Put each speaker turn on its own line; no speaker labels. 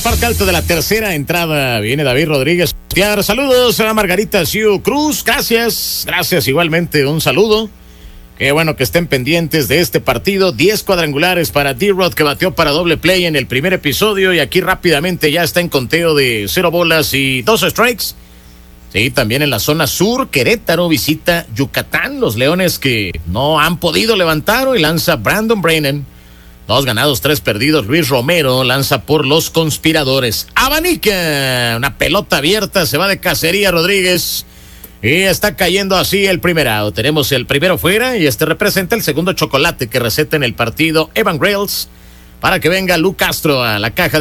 Parte alto de la tercera entrada viene David Rodríguez. Saludos a Margarita Siu Cruz, gracias igualmente, un saludo. Qué bueno que estén pendientes de este partido. 10 cuadrangulares para D-Rod, que bateó para doble play en el primer episodio, y aquí rápidamente ya está en conteo de 0 bolas y 2 strikes. Sí, también en la zona sur, Querétaro visita Yucatán, los Leones que no han podido levantar, y lanza Brandon Brainen. 2 ganados, 3 perdidos. Luis Romero lanza por los Conspiradores. Abanica, una pelota abierta, se va de cacería Rodríguez. Y está cayendo así el primer out. Tenemos el primero fuera, y representa el segundo chocolate que receta en el partido Evan Grales, para que venga Lu Castro a la caja de